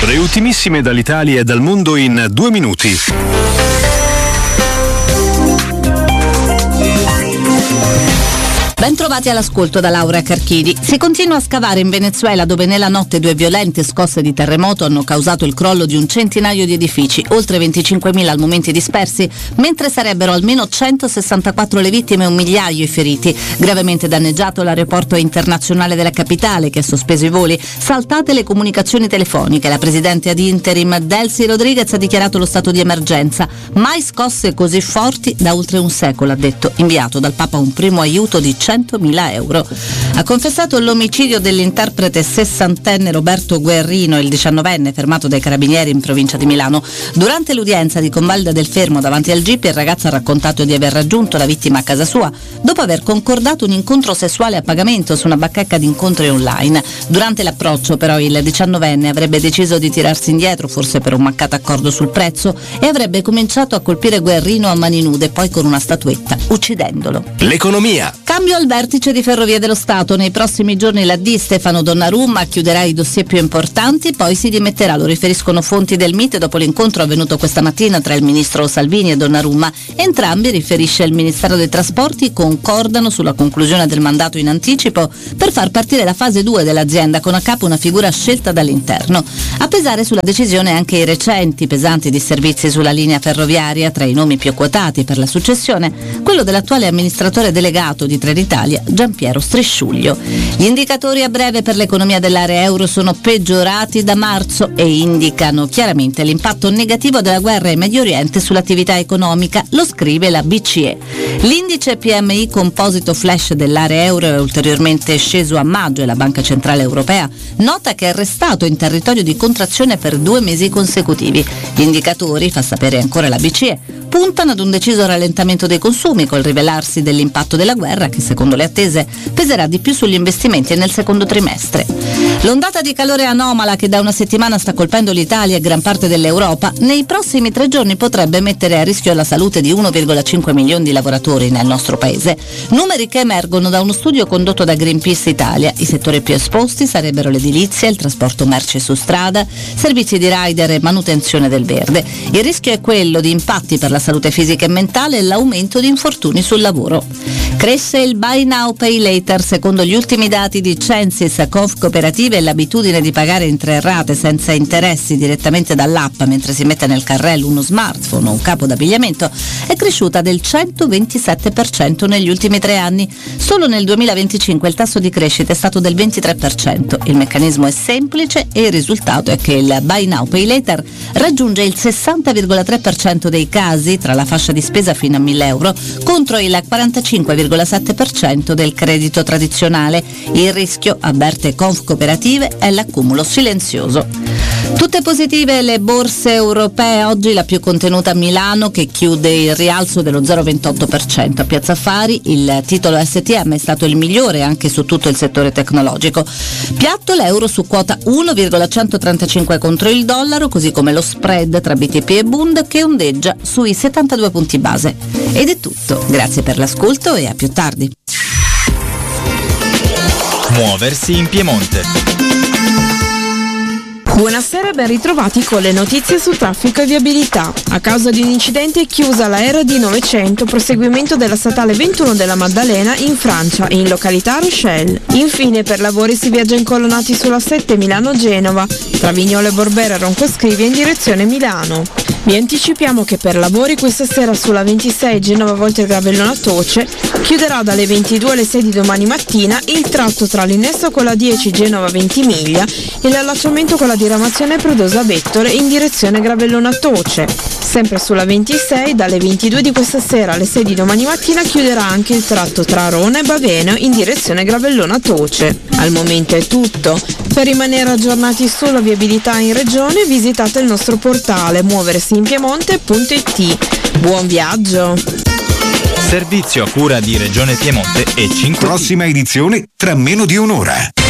Le ultimissime dall'Italia e dal mondo in 2 minuti. Ben trovati all'ascolto da Laura Carchidi. Si continua a scavare in Venezuela, dove nella notte 2 violente scosse di terremoto hanno causato il crollo di un centinaio di edifici, oltre 25.000 al momento dispersi, mentre sarebbero almeno 164 le vittime e 1 migliaio i feriti. Gravemente danneggiato l'aeroporto internazionale della capitale, che ha sospeso i voli, saltate le comunicazioni telefoniche. La presidente ad interim Delcy Rodriguez ha dichiarato lo stato di emergenza. Mai scosse così forti da oltre un secolo, ha detto, inviato dal Papa un primo aiuto di 100.000 euro. Ha confessato l'omicidio dell'interprete 60enne Roberto Guerrino, il 19enne fermato dai carabinieri in provincia di Milano. Durante l'udienza di Convalda del Fermo davanti al GIP, il ragazzo ha raccontato di aver raggiunto la vittima a casa sua dopo aver concordato un incontro sessuale a pagamento su una bacheca di incontri online. Durante l'approccio però il 19enne avrebbe deciso di tirarsi indietro, forse per un mancato accordo sul prezzo, e avrebbe cominciato a colpire Guerrino a mani nude, poi con una statuetta, uccidendolo. L'economia. Cambio al vertice di Ferrovie dello Stato. Nei prossimi giorni la D. Stefano Donnarumma chiuderà i dossier più importanti, poi si dimetterà, lo riferiscono fonti del MIT dopo l'incontro avvenuto questa mattina tra il ministro Salvini e Donnarumma. Entrambi, riferisce il Ministero dei Trasporti, concordano sulla conclusione del mandato in anticipo per far partire la fase 2 dell'azienda, con a capo una figura scelta dall'interno. A pesare sulla decisione anche i recenti pesanti disservizi sulla linea ferroviaria. Tra i nomi più quotati per la successione, quello dell'attuale amministratore delegato di Trenitalia, Giampiero Strisciuglio. Gli indicatori a breve per l'economia dell'area euro sono peggiorati da marzo e indicano chiaramente l'impatto negativo della guerra in Medio Oriente sull'attività economica, lo scrive la BCE. L'indice PMI composito flash dell'area euro è ulteriormente sceso a maggio e la Banca Centrale Europea nota che è restato in territorio di contrazione per 2 mesi consecutivi. Gli indicatori, fa sapere ancora la BCE, puntano ad un deciso rallentamento dei consumi col rivelarsi dell'impatto della guerra, che secondo le attese peserà di più sugli investimenti nel secondo trimestre. L'ondata di calore anomala che da una settimana sta colpendo l'Italia e gran parte dell'Europa nei prossimi 3 giorni potrebbe mettere a rischio la salute di 1,5 milioni di lavoratori nel nostro paese. Numeri che emergono da uno studio condotto da Greenpeace Italia. I settori più esposti sarebbero l'edilizia, il trasporto merci su strada, servizi di rider e manutenzione del verde. Il rischio è quello di impatti per la salute fisica e mentale e l'aumento di infortuni sul lavoro. Cresce il Buy Now Pay Later. Secondo gli ultimi dati di Censis, Confcooperative, l'abitudine di pagare in 3 rate senza interessi direttamente dall'app mentre si mette nel carrello uno smartphone o un capo d'abbigliamento è cresciuta del 127% negli ultimi 3 anni. Solo nel 2025 il tasso di crescita è stato del 23%. Il meccanismo è semplice e il risultato è che il Buy Now Pay Later raggiunge il 60,3% dei casi tra la fascia di spesa fino a 1.000 euro contro il 45,7% del credito tradizionale. Il rischio, avverte Confcooperative, è l'accumulo silenzioso. Tutte positive le borse europee, oggi la più contenuta a Milano, che chiude il rialzo dello 0,28%. A Piazza Affari il titolo STM è stato il migliore anche su tutto il settore tecnologico. Piatto l'euro su quota 1,135 contro il dollaro, così come lo spread tra BTP e Bund che ondeggia sui 72 punti base. Ed è tutto, grazie per l'ascolto e a più tardi. Muoversi in Piemonte. Buonasera e ben ritrovati con le notizie su traffico e viabilità. A causa di un incidente è chiusa la RD900, proseguimento della statale 21 della Maddalena in Francia e in località Rochelle. Infine per lavori si viaggia incolonnati sulla 7 Milano-Genova, tra Vignolo e Borbera Roncoscrivia in direzione Milano. Vi anticipiamo che per lavori questa sera sulla 26 Genova Volta il Gravellona Toce chiuderà dalle 22 alle 6 di domani mattina il tratto tra l'innesto con la 10 Genova Ventimiglia e l'allacciamento con la diramazione Prodosa Bettole in direzione Gravellona Toce. Sempre sulla 26 dalle 22 di questa sera alle 6 di domani mattina chiuderà anche il tratto tra Arona e Baveno in direzione Gravellona Toce. Al momento è tutto. Per rimanere aggiornati sulla viabilità in regione visitate il nostro portale muoversiinpiemonte.it. Buon viaggio! Servizio a cura di Regione Piemonte e 5. Prossima edizione tra meno di un'ora.